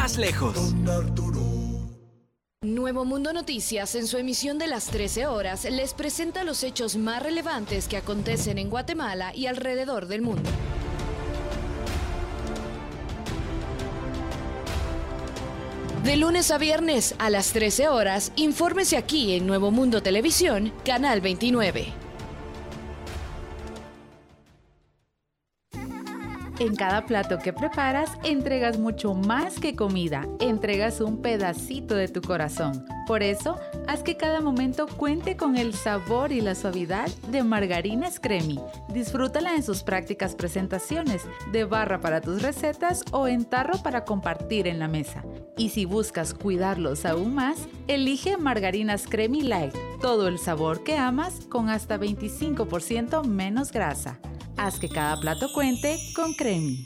más lejos. Nuevo Mundo Noticias, en su emisión de las 13 horas, les presenta los hechos más relevantes que acontecen en Guatemala y alrededor del mundo. De lunes a viernes a las 13 horas, infórmese aquí en Nuevo Mundo Televisión, Canal 29. En cada plato que preparas, entregas mucho más que comida, entregas un pedacito de tu corazón. Por eso, haz que cada momento cuente con el sabor y la suavidad de Margarinas Cremi. Disfrútala en sus prácticas presentaciones, de barra para tus recetas o en tarro para compartir en la mesa. Y si buscas cuidarlos aún más, elige Margarinas Cremi Light, todo el sabor que amas con hasta 25% menos grasa. Haz que cada plato cuente con Cremi.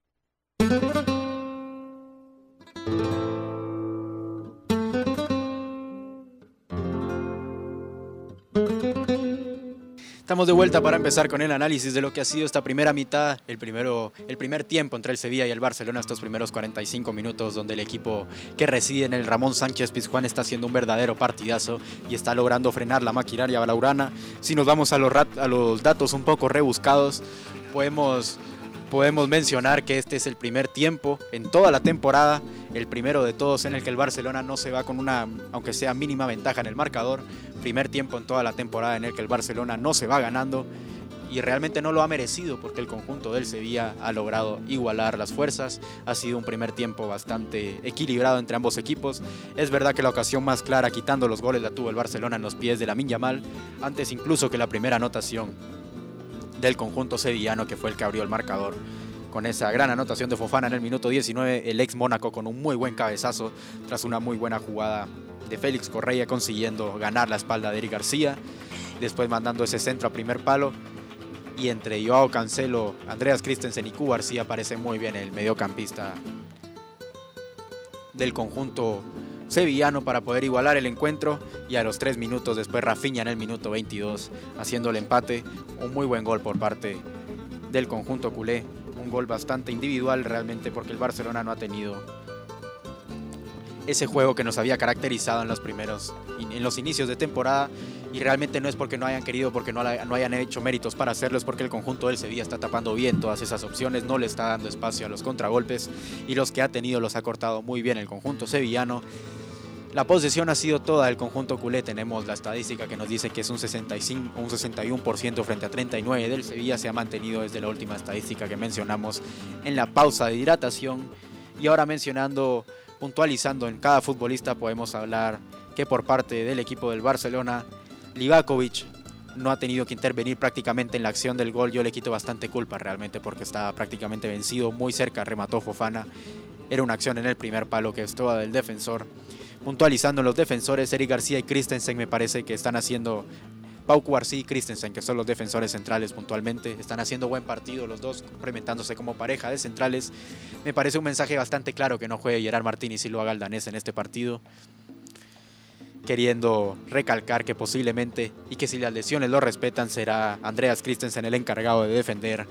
Estamos de vuelta para empezar con el análisis de lo que ha sido esta primera mitad, el primer tiempo entre el Sevilla y el Barcelona, estos primeros 45 minutos donde el equipo que reside en el Ramón Sánchez Pizjuán está haciendo un verdadero partidazo y está logrando frenar la maquinaria blaugrana. Si nos vamos a los datos un poco rebuscados, podemos mencionar que este es el primer tiempo en toda la temporada, el primero de todos en el que el Barcelona no se va con una, aunque sea mínima ventaja en el marcador. Primer tiempo en toda la temporada en el que el Barcelona no se va ganando y realmente no lo ha merecido porque el conjunto del Sevilla ha logrado igualar las fuerzas. Ha sido un primer tiempo bastante equilibrado entre ambos equipos. Es verdad que la ocasión más clara, quitando los goles, la tuvo el Barcelona en los pies de Lamine Yamal, antes incluso que la primera anotación del conjunto sevillano, que fue el que abrió el marcador. Con esa gran anotación de Fofana en el minuto 19, el ex Mónaco con un muy buen cabezazo tras una muy buena jugada de Félix Correa, consiguiendo ganar la espalda de Eric García, después mandando ese centro a primer palo, y entre Joao Cancelo, Andreas Christensen y Q García aparece muy bien el mediocampista del conjunto sevillano para poder igualar el encuentro, y a los 3 minutos después Rafinha en el minuto 22 haciendo el empate. Un muy buen gol por parte del conjunto culé, un gol bastante individual realmente porque el Barcelona no ha tenido ese juego que nos había caracterizado en los inicios de temporada, y realmente no es porque no hayan querido, porque no hayan hecho méritos para hacerlo, es porque el conjunto del Sevilla está tapando bien todas esas opciones, no le está dando espacio a los contragolpes, y los que ha tenido los ha cortado muy bien el conjunto sevillano. La posesión ha sido toda del conjunto culé. Tenemos la estadística que nos dice que es un 61% frente a 39% del Sevilla. Se ha mantenido desde la última estadística que mencionamos en la pausa de hidratación. Y ahora puntualizando en cada futbolista, podemos hablar que por parte del equipo del Barcelona, Livakovic no ha tenido que intervenir prácticamente en la acción del gol. Yo le quito bastante culpa realmente porque estaba prácticamente vencido, muy cerca remató Fofana. Era una acción en el primer palo que es toda del defensor. Puntualizando en los defensores, Eric García y Christensen me parece que están haciendo, Pau Cubarsí y Christensen, que son los defensores centrales puntualmente, están haciendo buen partido los dos, complementándose como pareja de centrales. Me parece un mensaje bastante claro que no juegue Gerard Martín y sí lo haga el danés en este partido, queriendo recalcar que posiblemente, y que si las lesiones lo respetan, será Andreas Christensen el encargado de defender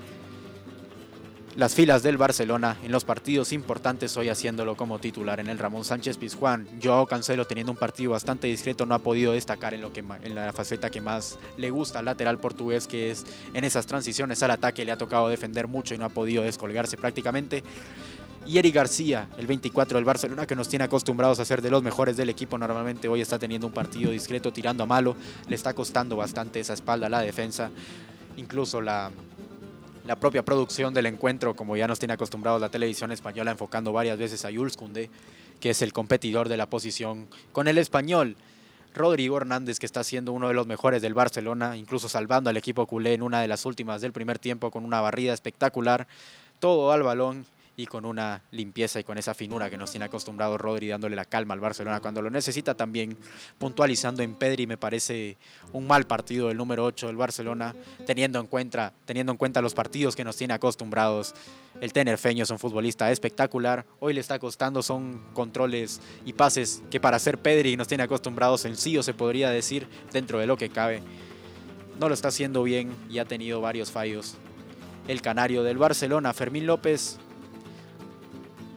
las filas del Barcelona en los partidos importantes, hoy haciéndolo como titular en el Ramón Sánchez Pizjuán. Joao Cancelo, teniendo un partido bastante discreto, no ha podido destacar en la faceta que más le gusta al lateral portugués, que es en esas transiciones al ataque. Le ha tocado defender mucho y no ha podido descolgarse prácticamente. Y Eric García, el 24 del Barcelona, que nos tiene acostumbrados a ser de los mejores del equipo, normalmente hoy está teniendo un partido discreto, tirando a malo. Le está costando bastante esa espalda a la defensa. Incluso la propia producción del encuentro, como ya nos tiene acostumbrados la televisión española, enfocando varias veces a Jules Koundé, que es el competidor de la posición, con el español Rodrigo Hernández, que está siendo uno de los mejores del Barcelona, incluso salvando al equipo culé en una de las últimas del primer tiempo con una barrida espectacular, todo al balón y con una limpieza y con esa finura que nos tiene acostumbrado Rodri, dándole la calma al Barcelona cuando lo necesita. También puntualizando en Pedri, me parece un mal partido del número 8 del Barcelona, teniendo en cuenta los partidos que nos tiene acostumbrados. El tenerfeño es un futbolista espectacular, hoy le está costando, son controles y pases que para ser Pedri nos tiene acostumbrados sencillos, se podría decir, dentro de lo que cabe. No lo está haciendo bien y ha tenido varios fallos el canario del Barcelona. Fermín López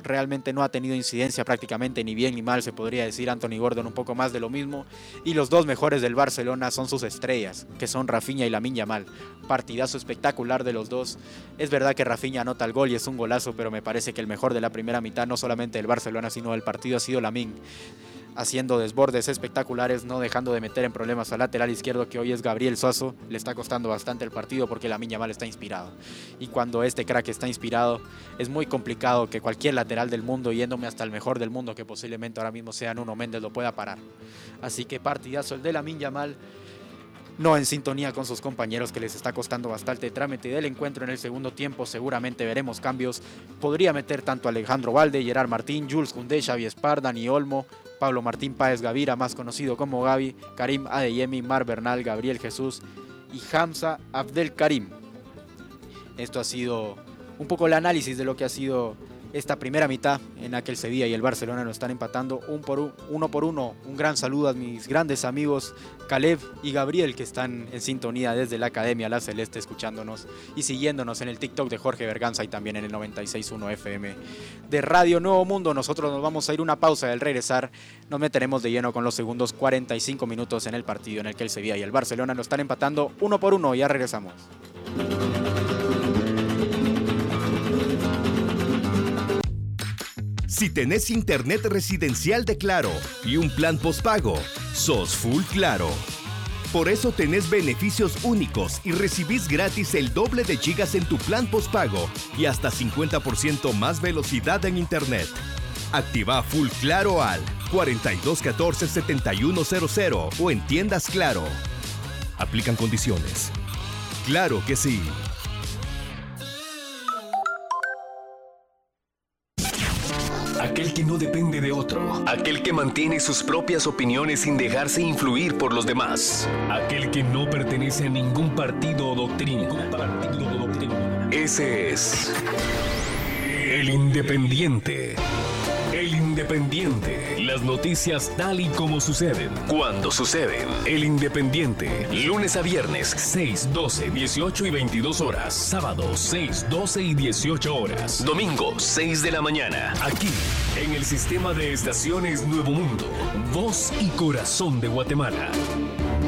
realmente no ha tenido incidencia prácticamente ni bien ni mal, se podría decir. Anthony Gordon un poco más de lo mismo, y los dos mejores del Barcelona son sus estrellas, que son Rafinha y Lamine Yamal. Partidazo espectacular de los dos. Es verdad que Rafinha anota el gol y es un golazo, pero me parece que el mejor de la primera mitad, no solamente del Barcelona sino del partido, ha sido Lamine, haciendo desbordes espectaculares, no dejando de meter en problemas al lateral izquierdo, que hoy es Gabriel Suazo. Le está costando bastante el partido porque Lamine Yamal está inspirado, y cuando este crack está inspirado es muy complicado que cualquier lateral del mundo, yéndome hasta el mejor del mundo, que posiblemente ahora mismo sea Nuno Méndez, lo pueda parar. Así que partidazo el de Lamine Yamal, no en sintonía con sus compañeros, que les está costando bastante trámite del encuentro. En el segundo tiempo seguramente veremos cambios. Podría meter tanto a Alejandro Balde, Gerard Martín, Jules Koundé, Xavi Espar, Dani Olmo, Pablo Martín Páez Gavira, más conocido como Gavi, Karim Adeyemi, Mar Bernal, Gabriel Jesús y Hamza Abdelkarim. Esto ha sido un poco el análisis de lo que ha sido esta primera mitad, en la que el Sevilla y el Barcelona nos están empatando uno por uno. Un gran saludo a mis grandes amigos Caleb y Gabriel, que están en sintonía desde la Academia La Celeste, escuchándonos y siguiéndonos en el TikTok de Jorge Berganza y también en el 96.1 FM de Radio Nuevo Mundo. Nosotros nos vamos a ir una pausa. Al regresar nos meteremos de lleno con los segundos 45 minutos en el partido en el que el Sevilla y el Barcelona nos están empatando uno por uno. Ya regresamos. Si tenés internet residencial de Claro y un plan postpago, sos full Claro. Por eso tenés beneficios únicos y recibís gratis el doble de gigas en tu plan postpago y hasta 50% más velocidad en internet. Activa full Claro al 4214-7100 o en tiendas Claro. Aplican condiciones. Claro que sí. Aquel que no depende de otro. Aquel que mantiene sus propias opiniones sin dejarse influir por los demás. Aquel que no pertenece a ningún partido o doctrina. Ese es el Independiente. El Independiente. Las noticias tal y como suceden. Cuando suceden. El Independiente. Lunes a viernes, 6, 12, 18 y 22 horas. Sábados, 6, 12 y 18 horas. Domingo, 6 de la mañana. Aquí, en el sistema de estaciones Nuevo Mundo. Voz y corazón de Guatemala.